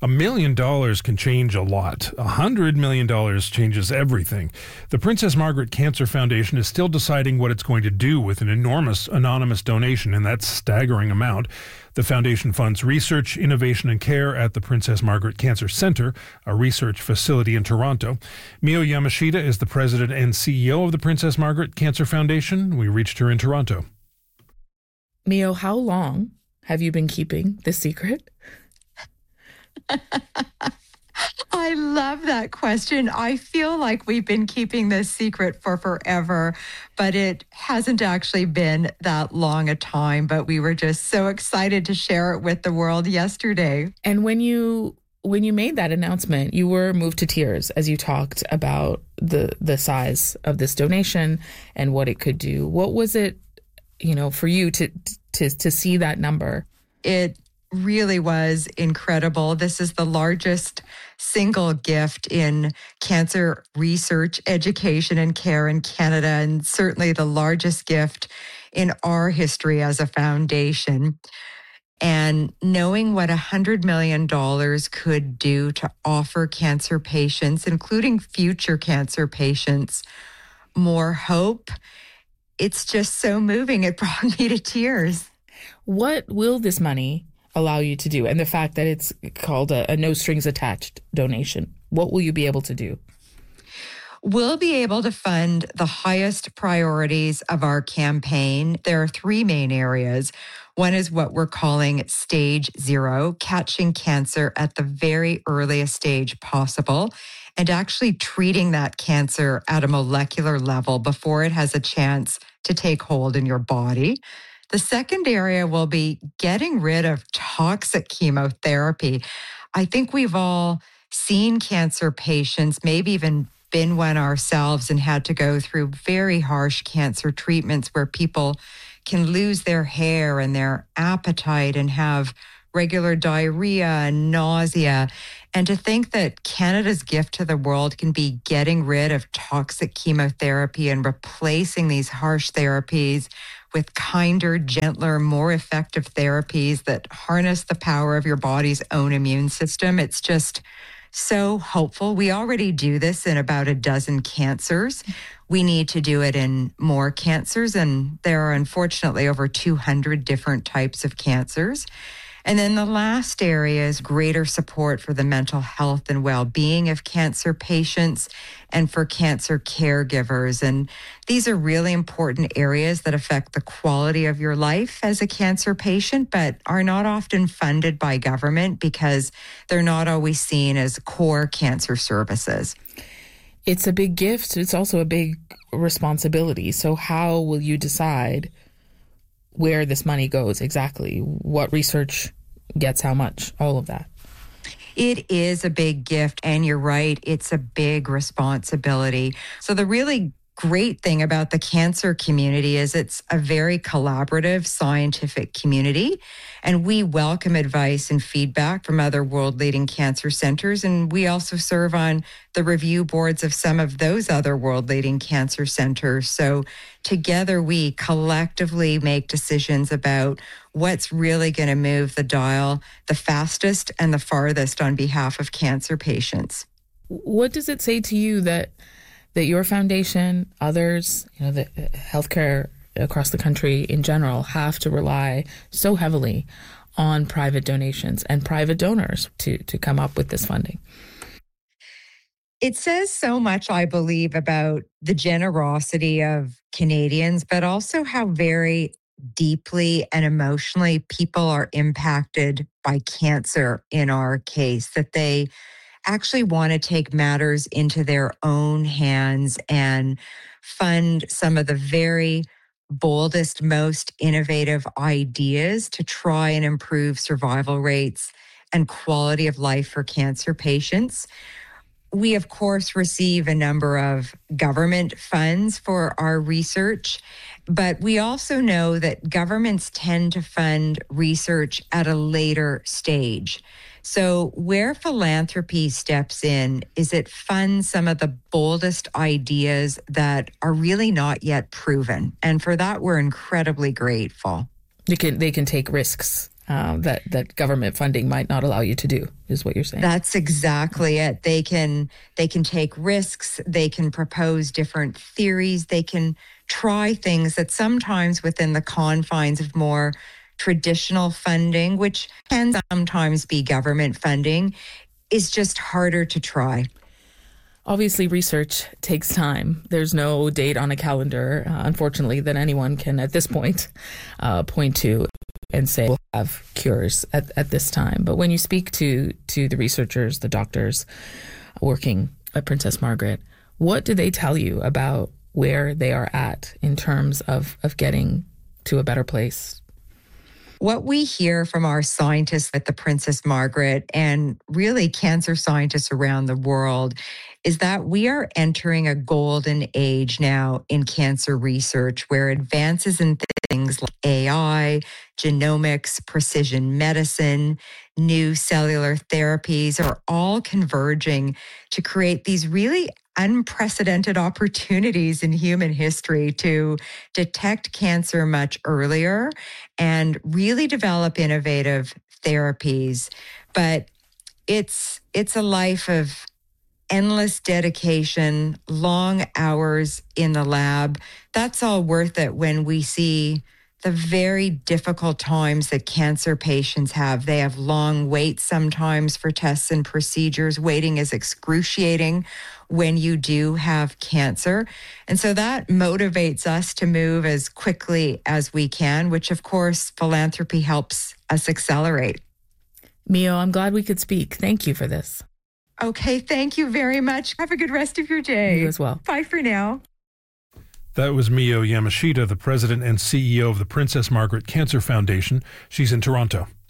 $1 million can change a lot. $100 million changes everything. The Princess Margaret Cancer Foundation is still deciding what it's going to do with an enormous anonymous donation, and that's a staggering amount. The foundation funds research, innovation, and care at the Princess Margaret Cancer Centre, a research facility in Toronto. Mio Yamashita is the president and CEO of the Princess Margaret Cancer Foundation. We reached her in Toronto. Mio, how long have you been keeping this secret? I love that question. I feel like we've been keeping this secret for forever, but it hasn't actually been that long a time. But we were just so excited to share it with the world yesterday. And when you made that announcement, you were moved to tears as you talked about the size of this donation and what it could do. What was it, for you to see that number? It really was incredible. This is the largest single gift in cancer research, education, and care in Canada, and certainly the largest gift in our history as a foundation. And knowing what $100 million could do to offer cancer patients, including future cancer patients, more hope, it's just so moving. It brought me to tears. What will this money allow you to do? And the fact that it's called a no strings attached donation, what will you be able to do? We'll be able to fund the highest priorities of our campaign. There are three main areas. One is what we're calling stage 0, catching cancer at the very earliest stage possible, and actually treating that cancer at a molecular level before it has a chance to take hold in your body. The second area will be getting rid of toxic chemotherapy. I think we've all seen cancer patients, maybe even been one ourselves, and had to go through very harsh cancer treatments where people can lose their hair and their appetite and have regular diarrhea and nausea. And to think that Canada's gift to the world can be getting rid of toxic chemotherapy and replacing these harsh therapies with kinder, gentler, more effective therapies that harness the power of your body's own immune system. It's just so hopeful. We already do this in about a dozen cancers. We need to do it in more cancers, and there are unfortunately over 200 different types of cancers. And then the last area is greater support for the mental health and well-being of cancer patients and for cancer caregivers. And these are really important areas that affect the quality of your life as a cancer patient, but are not often funded by government because they're not always seen as core cancer services. It's a big gift. It's also a big responsibility. So how will you decide where this money goes exactly? What research gets how much? All of that. It is a big gift, and you're right, it's a big responsibility. So the really great thing about the cancer community is it's a very collaborative scientific community, and we welcome advice and feedback from other world-leading cancer centers, and we also serve on the review boards of some of those other world-leading cancer centers. So together we collectively make decisions about what's really going to move the dial the fastest and the farthest on behalf of cancer patients. What does it say to you that your foundation, others, the healthcare across the country in general have to rely so heavily on private donations and private donors to come up with this funding? It says so much, I believe, about the generosity of Canadians, but also how very deeply and emotionally people are impacted by cancer in our case, that they actually want to take matters into their own hands and fund some of the very boldest, most innovative ideas to try and improve survival rates and quality of life for cancer patients. We, of course, receive a number of government funds for our research, but we also know that governments tend to fund research at a later stage. So where philanthropy steps in is it funds some of the boldest ideas that are really not yet proven. And for that, we're incredibly grateful. They can take risks that government funding might not allow you to do, is what you're saying. That's exactly it. They can take risks. They can propose different theories. They can try things that sometimes within the confines of more traditional funding, which can sometimes be government funding, is just harder to try. Obviously, research takes time. There's no date on a calendar, unfortunately, that anyone can at this point point to and say we'll have cures at this time. But when you speak to the researchers, the doctors working at Princess Margaret, what do they tell you about where they are at in terms of getting to a better place? What we hear from our scientists at the Princess Margaret and really cancer scientists around the world is that we are entering a golden age now in cancer research where advances in things like AI, genomics, precision medicine, new cellular therapies are all converging to create these really unprecedented opportunities in human history to detect cancer much earlier and really develop innovative therapies. But it's a life of endless dedication, long hours in the lab. That's all worth it when we see the very difficult times that cancer patients have. They have long waits sometimes for tests and procedures. Waiting is excruciating when you do have cancer. And so that motivates us to move as quickly as we can, which of course philanthropy helps us accelerate. Mio, I'm glad we could speak. Thank you for this. Okay, thank you very much. Have a good rest of your day. You as well. Bye for now. That was Mio Yamashita, the president and CEO of the Princess Margaret Cancer Foundation. She's in Toronto.